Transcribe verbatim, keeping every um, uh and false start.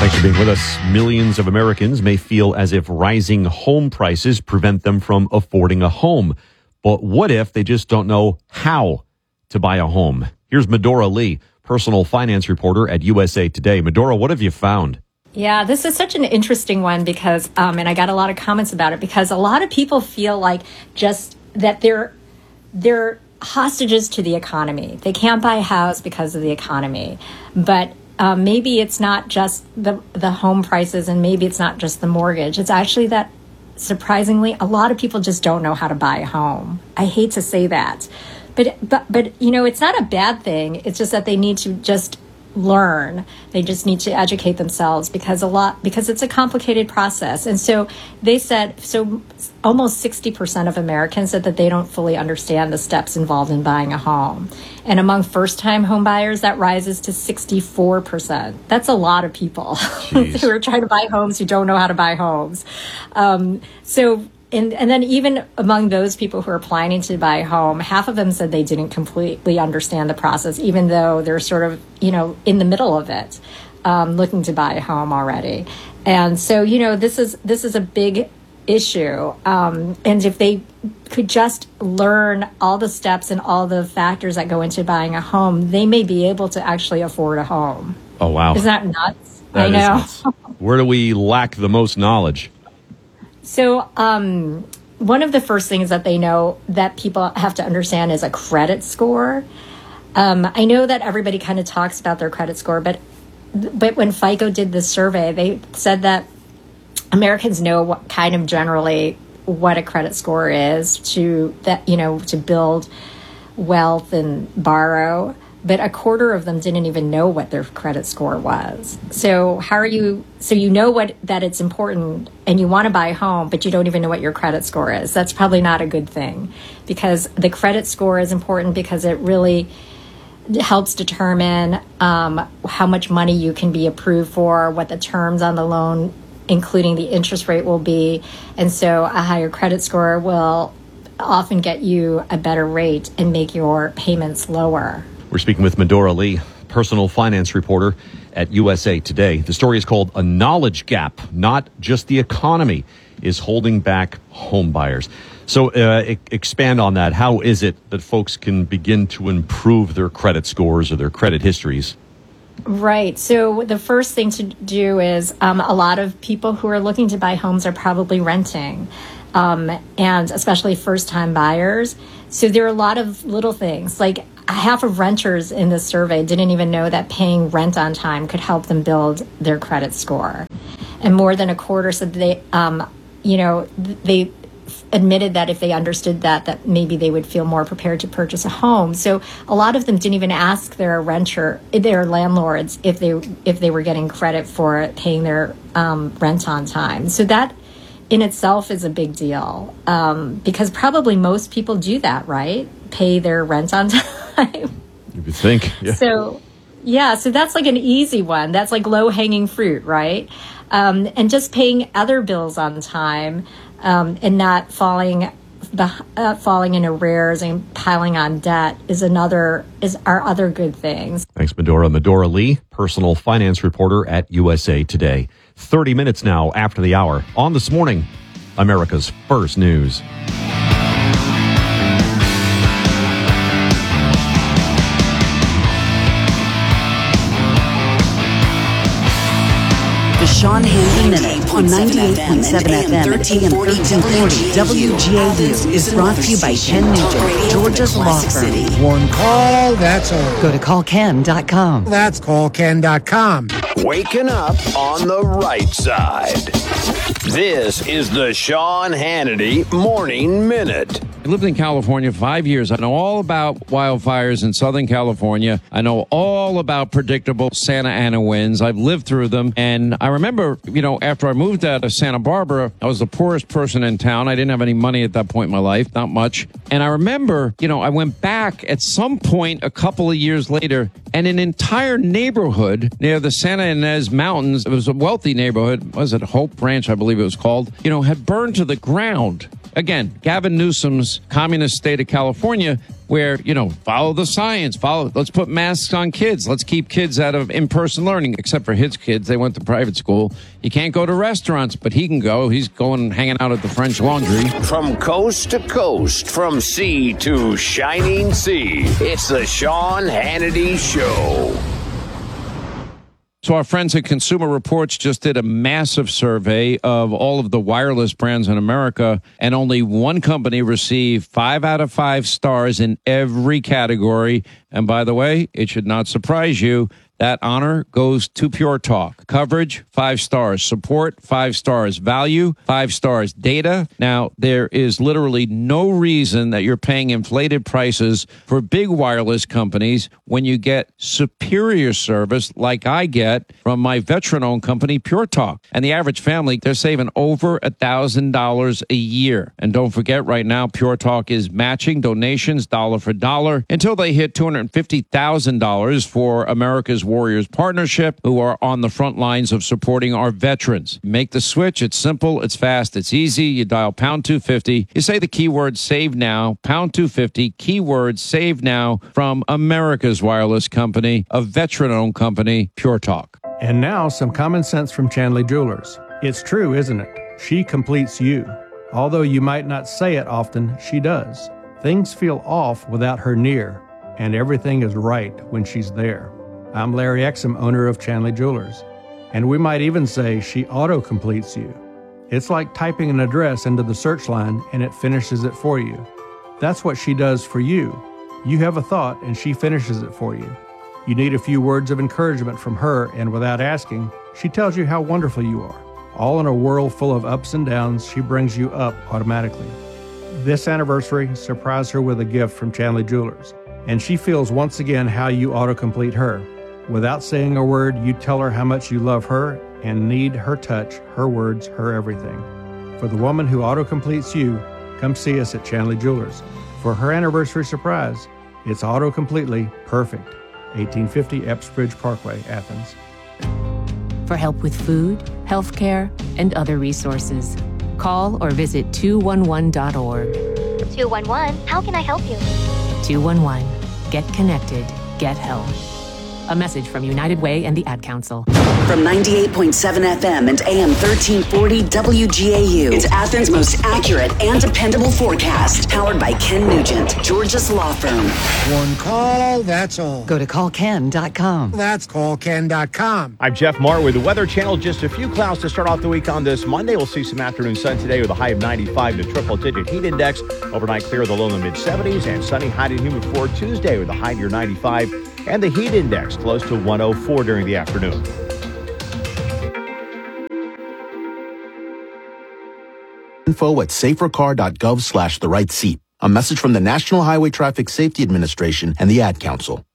Thanks for being with us. Millions of Americans may feel as if rising home prices prevent them from affording a home. But what if they just don't know how to buy a home? Here's Medora Lee, personal finance reporter at U S A Today. Medora, what have you found? Yeah, this is such an interesting one because, um, and I got a lot of comments about it because a lot of people feel like just that they're they're hostages to the economy. They can't buy a house because of the economy, but Um, maybe it's not just the the home prices, and maybe it's not just the mortgage. It's actually that, surprisingly, a lot of people just don't know how to buy a home. I hate to say that, but but but you know, it's not a bad thing. It's just that they need to just learn. They just need to educate themselves because a lot because it's a complicated process. And so they said so almost sixty percent of Americans said that they don't fully understand the steps involved in buying a home. And among first-time home buyers, that rises to sixty-four percent. That's a lot of people who are trying to buy homes who don't know how to buy homes. Um, so And, and then even among those people who are planning to buy a home, half of them said they didn't completely understand the process, even though they're sort of, you know, in the middle of it, um, looking to buy a home already. And so, you know, this is this is a big issue. Um, and if they could just learn all the steps and all the factors that go into buying a home, they may be able to actually afford a home. Oh, wow. Isn't that nuts? That I know. Is nuts. Where do we lack the most knowledge? So um, one of the first things that they know that people have to understand is a credit score. Um, I know that everybody kind of talks about their credit score, but but when FICO did this survey, they said that Americans know what kind of generally what a credit score is to that you know to build wealth and borrow. But a quarter of them didn't even know what their credit score was. So how are you, so you know what that it's important and you want to buy a home, but you don't even know what your credit score is. That's probably not a good thing, because the credit score is important because it really helps determine um, how much money you can be approved for, what the terms on the loan, including the interest rate, will be. And so a higher credit score will often get you a better rate and make your payments lower. We're speaking with Medora Lee, personal finance reporter at U S A Today. The story is called A Knowledge Gap, Not Just the Economy is Holding Back Home Buyers. So uh, e- expand on that. How is it that folks can begin to improve their credit scores or their credit histories? Right. So the first thing to do is um, a lot of people who are looking to buy homes are probably renting, um, and especially first-time buyers. So there are a lot of little things, like half of renters in this survey didn't even know that paying rent on time could help them build their credit score. And more than a quarter said they, um, you know, they admitted that if they understood that, that maybe they would feel more prepared to purchase a home. So a lot of them didn't even ask their renter, their landlords, if they if they were getting credit for paying their um, rent on time. So that in itself is a big deal, um, because probably most people do that, right? Pay their rent on time. You would think. Yeah. So, yeah, so that's like an easy one. That's like low-hanging fruit, right? Um, and just paying other bills on time, um, and not falling uh, falling in arrears and piling on debt is another is are other good things. Thanks, Medora. Medora Lee, personal finance reporter at U S A Today. thirty minutes now after the hour on This Morning, America's First News. The Sean Hannity Minute on ninety-eight point seven F M and A M thirteen forty W G A U is brought to you by Ken Nugent, Georgia's law firm. One call, that's all. Go to call ken dot com. That's call ken dot com. Waking up on the right side. This is the Sean Hannity Morning Minute. I lived in California five years. I know all about wildfires in Southern California. I know all about predictable Santa Ana winds. I've lived through them. And I remember, you know, after I moved out of Santa Barbara, I was the poorest person in town. I didn't have any money at that point in my life, not much. And I remember, you know, I went back at some point a couple of years later, and an entire neighborhood near the Santa Ynez Mountains, it was a wealthy neighborhood, was it Hope Ranch, I believe it was called, you know, had burned to the ground. again, Gavin Newsom's communist state of California, where, you know, follow the science, follow, let's put masks on kids. Let's keep kids out of in-person learning, except for his kids. They went to private school. He can't go to restaurants, but he can go. He's going hanging out at the French Laundry. From coast to coast, from sea to shining sea, it's the Sean Hannity Show. So our friends at Consumer Reports just did a massive survey of all of the wireless brands in America, and only one company received five out of five stars in every category. And by the way, it should not surprise you, that honor goes to Pure Talk. Coverage, five stars. Support, five stars. Value, five stars. Data, now there is literally no reason that you're paying inflated prices for big wireless companies when you get superior service like I get from my veteran-owned company, Pure Talk. And the average family, they're saving over one thousand dollars a year. And don't forget, right now, Pure Talk is matching donations dollar for dollar until they hit two hundred fifty thousand dollars for America's Warriors Partnership, who are on the front lines of supporting our veterans. Make the switch. It's simple, it's fast, it's easy. You dial pound two fifty. You say the keyword save now, pound two fifty, keyword save now from America's wireless company, a veteran-owned company, Pure Talk. And now some common sense from Chanley Jewelers. It's true, isn't it? She completes you. Although you might not say it often, she does. Things feel off without her near, and everything is right when she's there. I'm Larry Exum, owner of Chanley Jewelers, and we might even say she auto-completes you. It's like typing an address into the search line and it finishes it for you. That's what she does for you. You have a thought and she finishes it for you. You need a few words of encouragement from her, and without asking, she tells you how wonderful you are. All in a world full of ups and downs, she brings you up automatically. This anniversary, surprise her with a gift from Chanley Jewelers, and she feels once again how you autocomplete her. Without saying a word, you tell her how much you love her and need her touch, her words, her everything. For the woman who autocompletes you, come see us at Chanley Jewelers. For her anniversary surprise, it's auto-completely perfect. eighteen fifty Epsbridge Parkway, Athens. For help with food, healthcare, and other resources, call or visit two one one dot org. two one one, how can I help you? two one one, get connected, get help. A message from United Way and the Ad Council. From ninety-eight point seven F M and A M thirteen forty W G A U, it's Athens' most accurate and dependable forecast. Powered by Ken Nugent, Georgia's law firm. One call, that's all. Go to call ken dot com. That's call ken dot com. I'm Jeff Marr with the Weather Channel. Just a few clouds to start off the week on this Monday. We'll see some afternoon sun today with a high of ninety-five to triple-digit heat index. Overnight clear, the low in the mid-seventies, and sunny, high and humid for Tuesday with a high near ninety-five, and the heat index close to one oh four during the afternoon. Info at safercar.gov slash the right seat. A message from the National Highway Traffic Safety Administration and the Ad Council.